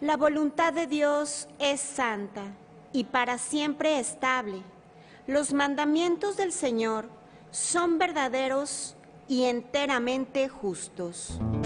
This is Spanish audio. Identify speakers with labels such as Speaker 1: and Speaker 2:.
Speaker 1: La voluntad de Dios es santa y para siempre estable. Los mandamientos del Señor son verdaderos y enteramente justos.